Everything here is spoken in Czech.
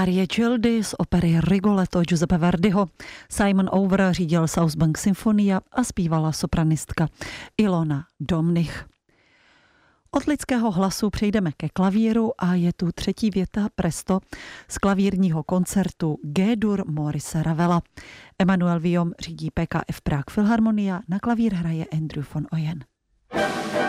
Árie Gildy z opery Rigoletto Giuseppe Verdiho. Simon Over řídil South Bank Symfonia a zpívala sopranistka Ilona Domnich. Od lidského hlasu přejdeme ke klavíru a je tu třetí věta presto z klavírního koncertu G-dur Maurice Ravela. Emanuel Villaume řídí PKF Prague Philharmonia, na klavír hraje Andrew von Oyen.